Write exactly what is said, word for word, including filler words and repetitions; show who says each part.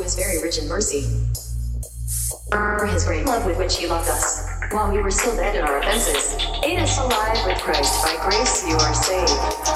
Speaker 1: who is very rich in mercy, for his great love with which he loved us, while we were still dead in our offenses, made us alive with Christ. By grace you are saved.